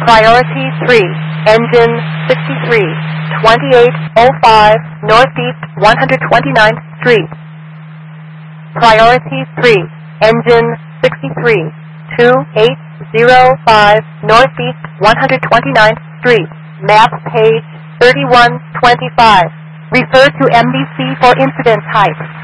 Priority 3, engine 63, 2805 Northeast 129th Street. Priority 3, engine 63, 2805 Northeast 129th Street. Map page 3125. Refer to MDC for incident type.